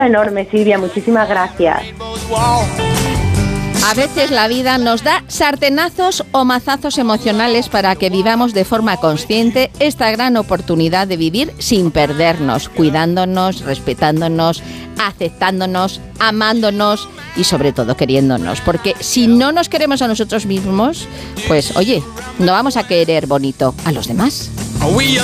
enorme, Silvia, muchísimas gracias. A veces la vida nos da sartenazos o mazazos emocionales para que vivamos de forma consciente esta gran oportunidad de vivir sin perdernos, cuidándonos, respetándonos, aceptándonos, amándonos y sobre todo queriéndonos. Porque si no nos queremos a nosotros mismos, pues oye, no vamos a querer bonito a los demás.